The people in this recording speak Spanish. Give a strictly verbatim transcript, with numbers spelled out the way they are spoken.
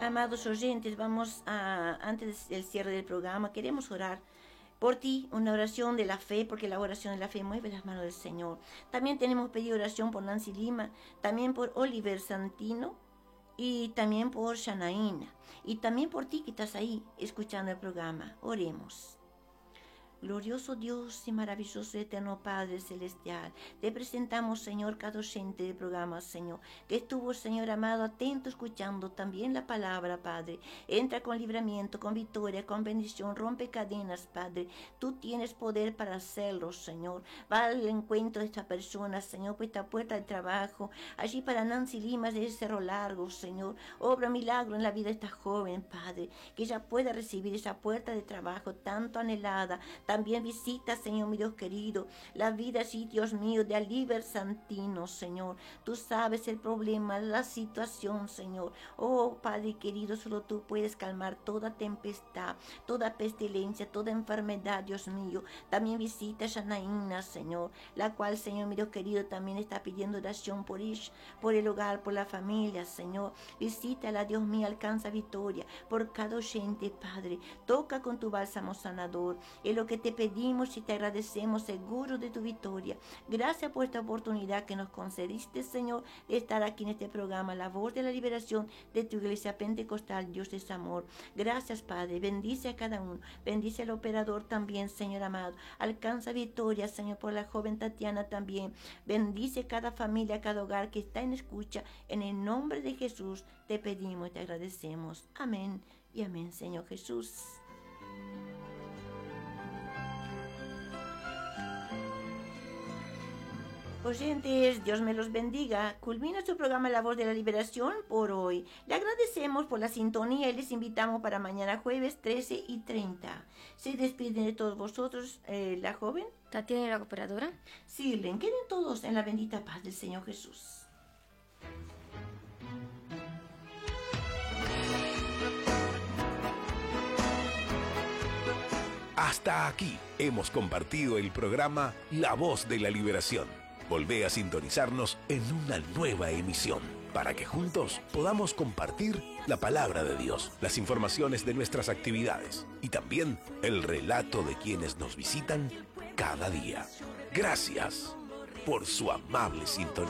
Amados oyentes, vamos a, antes del cierre del programa, queremos orar por ti, una oración de la fe, porque la oración de la fe mueve las manos del Señor. También tenemos pedido oración por Nancy Lima, también por Oliver Santino y también por Shanaína. Y también por ti que estás ahí escuchando el programa. Oremos. Glorioso Dios y maravilloso eterno Padre Celestial, te presentamos, Señor, cada oyente del programa, Señor, que estuvo, Señor amado, atento, escuchando también la palabra, Padre. Entra con libramiento, con victoria, con bendición, rompe cadenas, Padre. Tú tienes poder para hacerlo, Señor. Va al encuentro de esta persona, Señor, por esta puerta de trabajo, allí para Nancy Lima de Cerro Largo, Señor. Obra milagro en la vida de esta joven, Padre, que ella pueda recibir esa puerta de trabajo tanto anhelada. También visita, Señor, mi Dios querido, la vida, sí, Dios mío, de Oliver Santino, Señor. Tú sabes el problema, la situación, Señor. Oh, Padre querido, solo tú puedes calmar toda tempestad, toda pestilencia, toda enfermedad, Dios mío. También visita a Shanaína, Señor, la cual, Señor, mi Dios querido, también está pidiendo oración por ella, por el hogar, por la familia, Señor. Visítala, Dios mío, alcanza victoria por cada oyente, Padre. Toca con tu bálsamo sanador. Es lo que te pedimos y te agradecemos, seguro de tu victoria. Gracias por esta oportunidad que nos concediste, Señor, de estar aquí en este programa, la voz de la liberación de tu iglesia pentecostal. Dios es amor. Gracias, Padre. Bendice a cada uno. Bendice al operador también, Señor amado. Alcanza victoria, Señor, por la joven Tatiana también. Bendice cada familia, cada hogar que está en escucha. En el nombre de Jesús te pedimos y te agradecemos. Amén y amén, Señor Jesús. Oyentes, Dios me los bendiga. Culmina su programa La Voz de la Liberación por hoy. Le agradecemos por la sintonía y les invitamos para mañana jueves trece y treinta. Se despiden de todos vosotros, eh, la joven Tatiana y la cooperadora. Sirlen, queden todos en la bendita paz del Señor Jesús. Hasta aquí hemos compartido el programa La Voz de la Liberación. Volvé a sintonizarnos en una nueva emisión para que juntos podamos compartir la palabra de Dios, las informaciones de nuestras actividades y también el relato de quienes nos visitan cada día. Gracias por su amable sintonía.